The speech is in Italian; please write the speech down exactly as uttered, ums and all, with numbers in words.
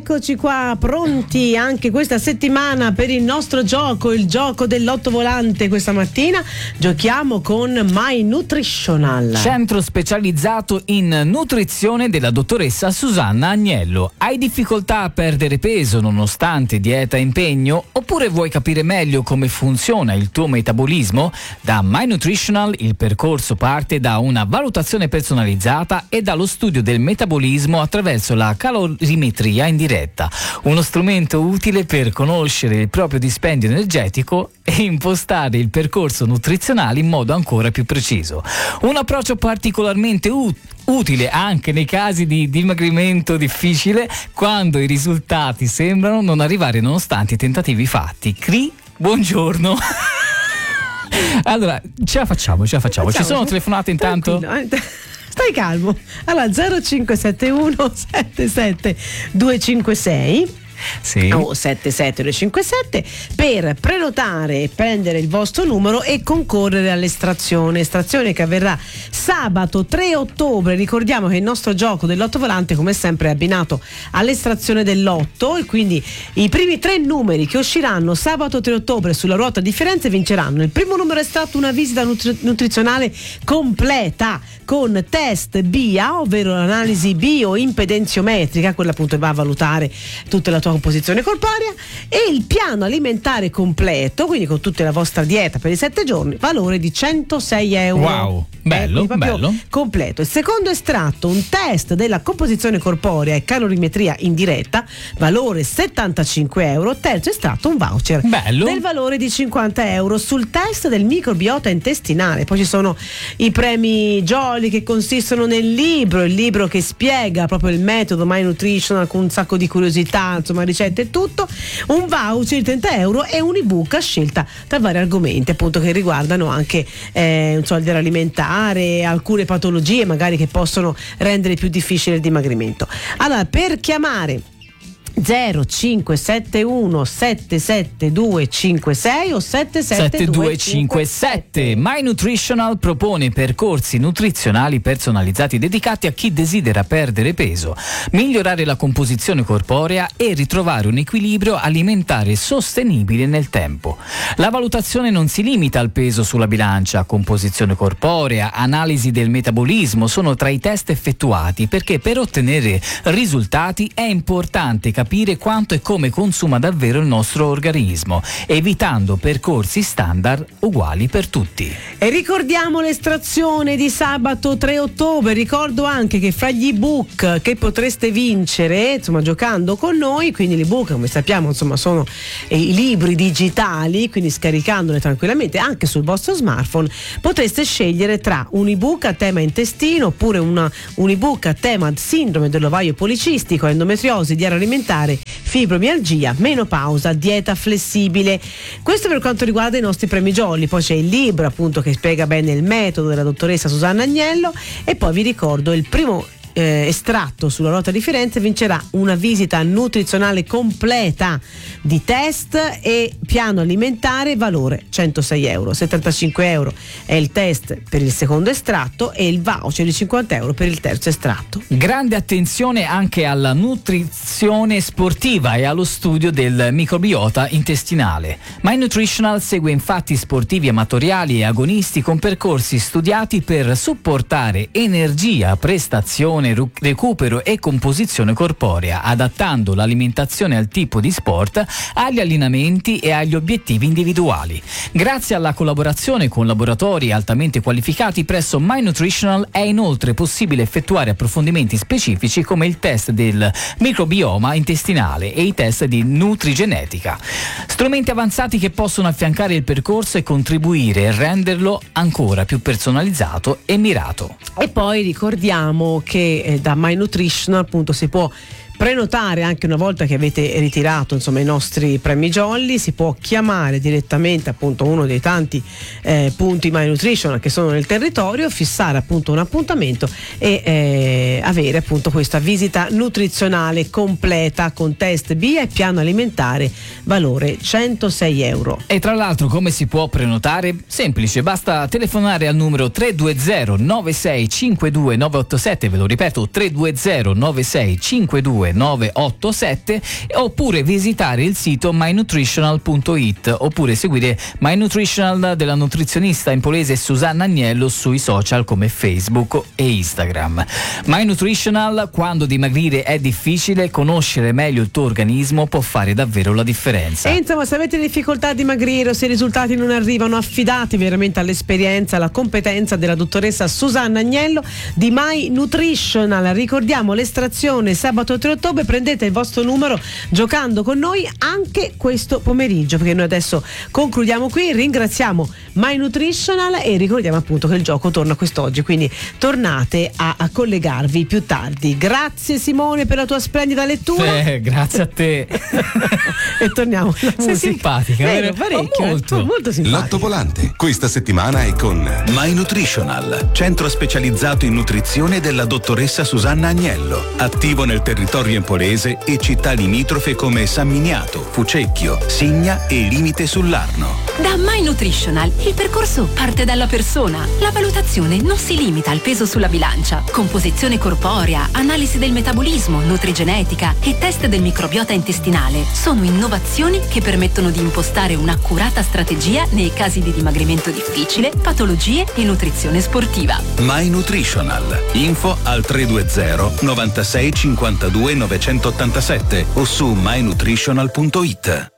Eccoci qua, pronti anche questa settimana per il nostro gioco, il gioco dell'ottovolante. Questa mattina giochiamo con My Nutritional, centro specializzato in nutrizione della dottoressa Susanna Agnello. Hai difficoltà a perdere peso nonostante dieta e impegno? Oppure vuoi capire meglio come funziona il tuo metabolismo? Da My Nutritional il percorso parte da una valutazione personalizzata e dallo studio del metabolismo attraverso la calorimetria in diretta, uno strumento utile per conoscere il proprio dispendio energetico e impostare il percorso nutrizionale in modo ancora più preciso. Un approccio particolarmente utile utile anche nei casi di dimagrimento difficile, quando i risultati sembrano non arrivare nonostante i tentativi fatti. Cri, buongiorno. Allora, ce la facciamo, ce la facciamo. Ci sono telefonate intanto? Stai calmo. Allora, zero cinque sette uno sette sette due cinque sei Sì. o sette sette due cinque sette per prenotare e prendere il vostro numero e concorrere all'estrazione estrazione che avverrà sabato tre ottobre. Ricordiamo che il nostro gioco dell'ottovolante come sempre è abbinato all'estrazione del lotto, e quindi i primi tre numeri che usciranno sabato tre ottobre sulla ruota di Firenze vinceranno. Il primo numero estratto una visita nutri- nutrizionale completa con test B I A, ovvero l'analisi bioimpedenziometrica, quella appunto che va a valutare tutta la tua composizione corporea, e il piano alimentare completo, quindi con tutta la vostra dieta per i sette giorni, valore di centosei euro. Wow, bello, eh, bello. Completo. Il secondo estratto, un test della composizione corporea e calorimetria in diretta, valore settantacinque euro. Terzo estratto, un voucher bello del valore di cinquanta euro sul test del microbiota intestinale. Poi ci sono i premi Jolly che consistono nel libro, il libro che spiega proprio il metodo My Nutritional con un sacco di curiosità, insomma ricette e tutto, un voucher di trenta euro e un ebook a scelta tra vari argomenti appunto che riguardano anche eh, un solidere alimentare, alcune patologie magari che possono rendere più difficile il dimagrimento. Allora, per chiamare zero cinque sette uno sette sette due cinque sei o sette sette due cinque sette. My Nutritional propone percorsi nutrizionali personalizzati dedicati a chi desidera perdere peso, migliorare la composizione corporea e ritrovare un equilibrio alimentare sostenibile nel tempo. La valutazione non si limita al peso sulla bilancia, composizione corporea, analisi del metabolismo sono tra i test effettuati, perché per ottenere risultati è importante capire capire quanto e come consuma davvero il nostro organismo, evitando percorsi standard uguali per tutti. E ricordiamo l'estrazione di sabato tre ottobre. Ricordo anche che fra gli ebook che potreste vincere, insomma, giocando con noi, quindi l'ebook, come sappiamo, insomma, sono eh, i libri digitali, quindi scaricandoli tranquillamente anche sul vostro smartphone, potreste scegliere tra un ebook a tema intestino oppure una, un ebook a tema sindrome dell'ovaio policistico, endometriosi, diaria alimentare, fibromialgia, menopausa, dieta flessibile. Questo per quanto riguarda i nostri premi Jolly. Poi c'è il libro appunto che spiega bene il metodo della dottoressa Susanna Agnello, e poi vi ricordo il primo eh, estratto sulla ruota di Firenze vincerà una visita nutrizionale completa di test e piano alimentare, valore centosei euro. settantacinque euro è il test per il secondo estratto e il voucher di cinquanta euro per il terzo estratto. Grande attenzione anche alla nutrizione sportiva e allo studio del microbiota intestinale. My Nutritional segue infatti sportivi amatoriali e agonisti con percorsi studiati per supportare energia, prestazione, recupero e composizione corporea, adattando l'alimentazione al tipo di sport, agli allenamenti e agli obiettivi individuali. Grazie alla collaborazione con laboratori altamente qualificati presso My Nutritional è inoltre possibile effettuare approfondimenti specifici come il test del microbioma intestinale e i test di nutrigenetica. Strumenti avanzati che possono affiancare il percorso e contribuire a renderlo ancora più personalizzato e mirato. E poi ricordiamo che eh, da My Nutritional appunto si può prenotare anche una volta che avete ritirato insomma i nostri premi Jolly. Si può chiamare direttamente appunto uno dei tanti eh, punti My Nutrition che sono nel territorio, fissare appunto un appuntamento e eh, avere appunto questa visita nutrizionale completa con test B I A e piano alimentare, valore centosei euro. E tra l'altro come si può prenotare? Semplice, basta telefonare al numero tre due zero nove sei cinque due nove otto sette, ve lo ripeto tre due zero nove sei cinque due cinque nove otto sette, oppure visitare il sito my nutritional punto it, oppure seguire My Nutritional della nutrizionista impolese Susanna Agnello sui social come Facebook e Instagram. My Nutritional, quando dimagrire è difficile, conoscere meglio il tuo organismo può fare davvero la differenza. E insomma, se avete difficoltà a dimagrire o se i risultati non arrivano, affidatevi veramente all'esperienza, alla competenza della dottoressa Susanna Agnello di My Nutritional. Ricordiamo l'estrazione sabato tre ottobre, prendete il vostro numero giocando con noi anche questo pomeriggio, perché noi adesso concludiamo qui, ringraziamo My Nutritional e ricordiamo appunto che il gioco torna quest'oggi, quindi tornate a, a collegarvi più tardi. Grazie Simone per la tua splendida lettura. Eh, grazie a te. E torniamo alla Sei musica. simpatica, Vero, parecchio, molto. eh, molto simpatica. L'Otto Volante questa settimana è con My Nutritional, centro specializzato in nutrizione della dottoressa Susanna Agnello, attivo nel territorio empolese e città limitrofe come San Miniato, Fucecchio, Signa e Limite sull'Arno. Da My Nutritional il percorso parte dalla persona. La valutazione non si limita al peso sulla bilancia. Composizione corporea, analisi del metabolismo, nutrigenetica e test del microbiota intestinale sono innovazioni che permettono di impostare un'accurata strategia nei casi di dimagrimento difficile, patologie e nutrizione sportiva. My Nutritional. Info al tre due zero novantasei cinquantadue novecentottantasette o su my nutritional punto it.